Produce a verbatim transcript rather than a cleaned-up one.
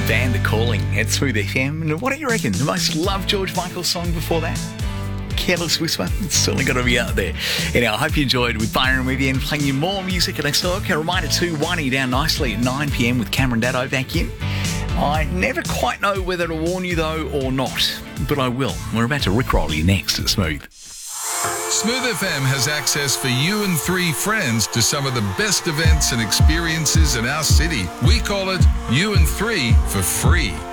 Stand the Calling at Smooth F M. And what do you reckon? The most loved George Michael song before that? Careless Whisper. It's certainly got to be out there. Anyhow, I hope you enjoyed with Byron with you and playing you more music at next talk. A reminder too, winding down nicely at nine p.m. with Cameron Daddo back in. I never quite know whether to warn you though or not, but I will. We're about to rickroll you next at Smooth. Smooth F M has access for you and three friends to some of the best events and experiences in our city. We call it You and Three for free.